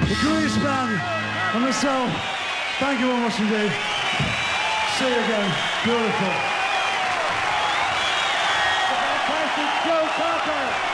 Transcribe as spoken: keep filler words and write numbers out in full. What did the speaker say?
The Grease Band and myself, thank you very much indeed. See you again. Beautiful. Fantastic Joe Cocker.